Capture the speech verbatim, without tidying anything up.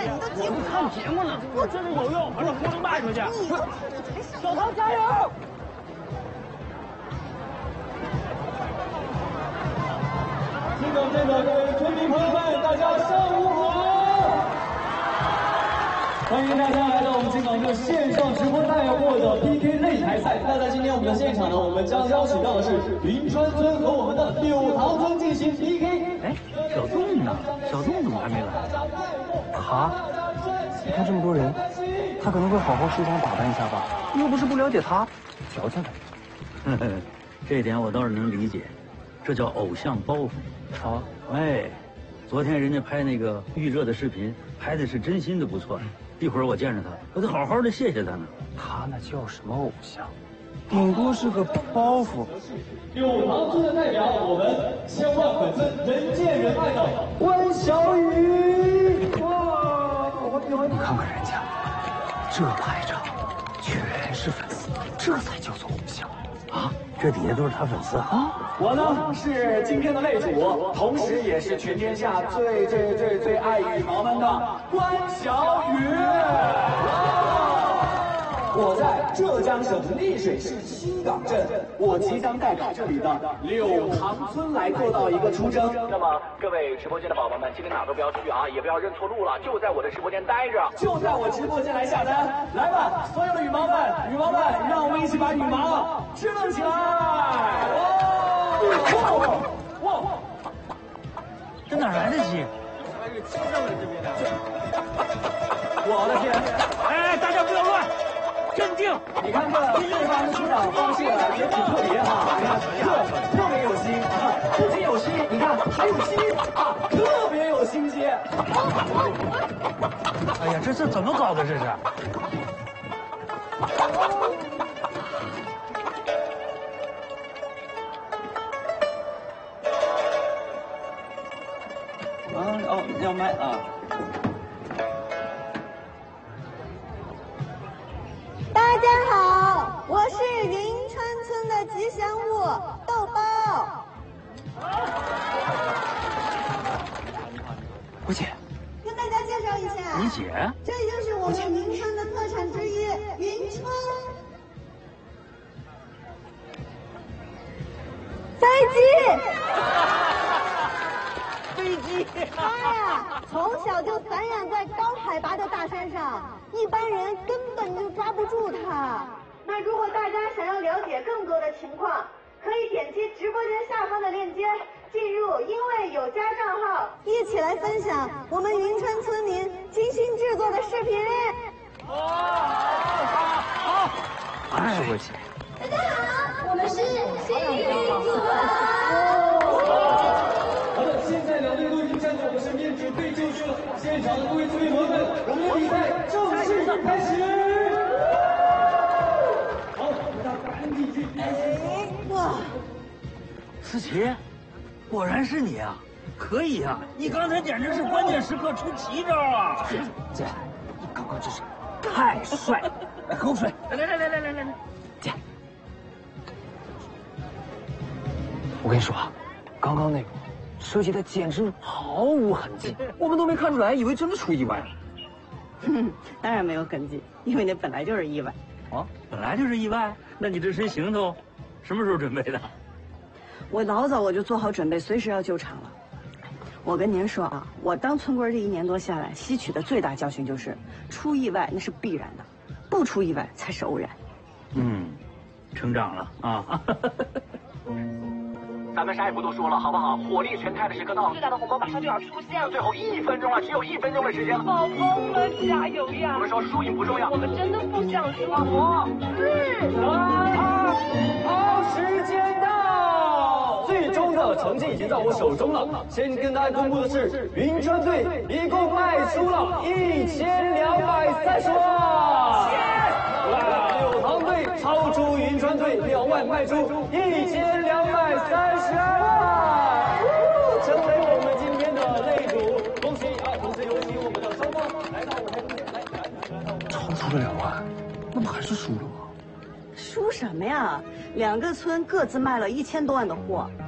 你都记不住。 看节目呢，我真是有用，把这胡子卖出去。小唐加油！ 现场现场各位村民朋友们，大家上午好！欢迎大家来到我们金港这线上直播带货的 P K 擂台赛。那在今天我们的现场呢，我们将邀请到的是云川村和我们的柳塘村进行 P K。 哎，小栋呢？小栋怎么还没来？ 他，你看这么多人，他可能会好好梳妆打扮一下吧？又不是不了解他，条件呵呵，这点我倒是能理解，这叫偶像包袱。 啊， 哎，昨天人家拍那个预热的视频，拍的是真心的不错。一会儿我见着他，我得好好的谢谢他呢。 他那叫什么偶像？顶多是个包袱。 柳塘村的代表，我们千万粉丝人见人爱的关小雨。哇， 你看看人家，这排场全是粉丝，这才叫做偶像啊！这底下都是他粉丝啊！ 我呢是今天的擂主，同时也是全天下最最最最爱羽毛们的关小雨。我在浙江省丽水市新港镇，我即将代表这里的柳塘村来做到一个出征。那么各位直播间的宝宝们，今天哪都不要去啊，也不要认错路了，就在我的直播间待着，就在我直播间来下单。来吧，所有的羽毛们，羽毛们，让我们一起把羽毛支棱起来！哇哇！ 这哪来的鸡？ 还是鸡上来这边的。我的天！ 哎，大家不要乱！镇定！ 你看这对方的出场方式也挺特别哈，你看特特别有心啊，不仅有心，你看还有心啊，特别有心机。 哎呀，这这怎么搞的？这是？ 啊哦，要麦啊！ 大家好，我是云川村的吉祥物豆包。 我姐， 跟大家介绍一下， 你姐？ 这就是我们云川的特产之一——云川飞机。 飞机。 它呀，从小就散养在高海拔的大山上，一般人根本就抓不住它。那如果大家想要了解更多的情况，可以点击直播间下方的链接，进入因为有家账号，一起来分享我们云川村民精心制作的视频。 好，好，好。 哎，我姐。 大家好，我们是幸运组合。 好的，现在两队都已经站在我们身边，准备就绪了。现场的各位村民朋友们，我们的比赛正式开始。好，大家赶紧去。 哇， 思琪，果然是你啊！可以啊，你刚才简直是关键时刻出奇招啊！ 姐，你刚刚真是太帅了！来，喝口水。 来来来来来来来来， 姐，我跟你说啊，刚刚那个设计的简直毫无痕迹，我们都没看出来，以为真的出意外了。 哼，当然没有痕迹，因为那本来就是意外。 哦，本来就是意外。那你这身行头，什么时候准备的？ 我老早我就做好准备，随时要救场了。我跟您说啊，我当村官这一年多下来，吸取的最大教训就是，出意外那是必然的，不出意外才是偶然。 嗯，成长了啊。 咱们啥也不多说了，好不好？火力全开的时刻到了，最大的红包马上就要出现了，最后一分钟了，只有一分钟的时间了。 好疯了，加油呀！ 我们说输赢不重要， 我们真的不想输。 五、四、三、二、 好，时间到，最终的成绩已经在我手中了。先跟大家公布的是，云川队一共卖出了一千两百三十万。柳塘队超出云川队两万，卖出一千两百三十二万，成为我们今天的擂主。恭喜啊！同时有请我们的双方来到我们面前来，来到我们超出了两万，那不还是输了吗？ 输什么呀？两个村各自卖了一千多万的货。